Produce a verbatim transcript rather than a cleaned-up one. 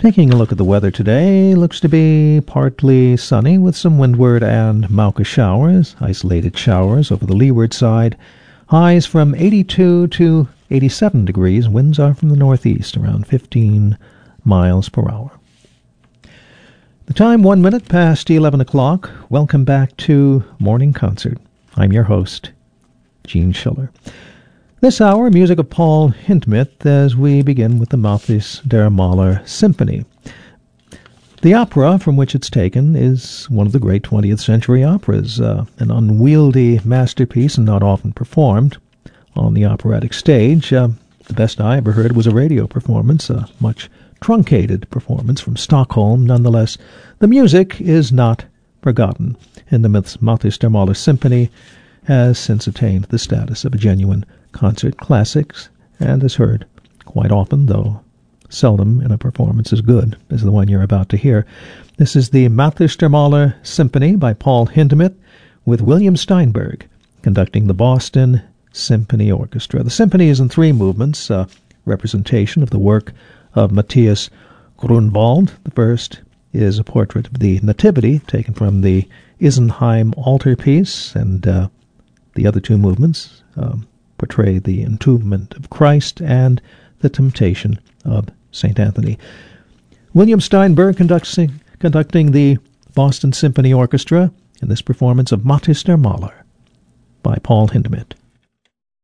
Taking a look at the weather today, looks to be partly sunny with some windward and Mauka showers, isolated showers over the leeward side. Highs from eighty-two to eighty-seven degrees. Winds are from the northeast, around fifteen miles per hour. The time, one minute past eleven o'clock. Welcome back to Morning Concert. I'm your host, Gene Schiller. This hour, music of Paul Hindemith as we begin with the Matthäus der Maler Symphony. The opera from which it's taken is one of the great twentieth century operas, uh, an unwieldy masterpiece and not often performed on the operatic stage. Uh, the best I ever heard was a radio performance, a much truncated performance from Stockholm. Nonetheless, the music is not forgotten, and the Matthäus der Maler Symphony has since attained the status of a genuine concert classics, and is heard quite often, though seldom in a performance as good as the one you're about to hear. This is the Matthäus der Maler Symphony by Paul Hindemith, with William Steinberg conducting the Boston Symphony Orchestra. The symphony is in three movements, a representation of the work of Matthias Grunwald. The first is a portrait of the Nativity, taken from the Isenheim altarpiece, and uh, the other two movements um, portray the entombment of Christ and the temptation of Saint Anthony. William Steinberg conducting, conducting the Boston Symphony Orchestra in this performance of Matthäus der Maler by Paul Hindemith.